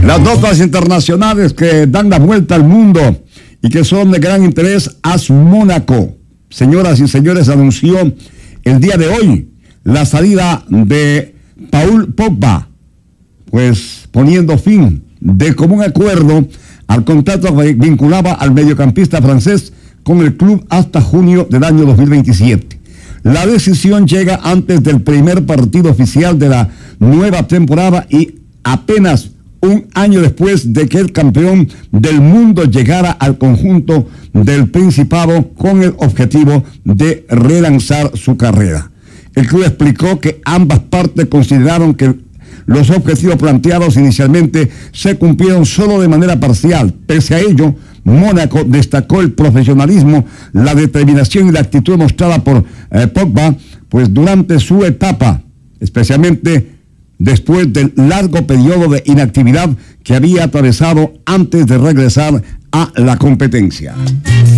Las notas internacionales que dan la vuelta al mundo y que son de gran interés. AS Mónaco, señoras y señores, anunció el día de hoy la salida de Paul Pogba, pues poniendo fin de común acuerdo al contrato que vinculaba al mediocampista francés con el club hasta junio del año 2027. La decisión llega antes del primer partido oficial de la nueva temporada y apenas un año después de que el campeón del mundo llegara al conjunto del Principado con el objetivo de relanzar su carrera. El club explicó que ambas partes consideraron que los objetivos planteados inicialmente se cumplieron solo de manera parcial. Pese a ello, Mónaco destacó el profesionalismo, la determinación y la actitud mostrada por Pogba, pues durante su etapa, especialmente después del largo periodo de inactividad que había atravesado antes de regresar a la competencia.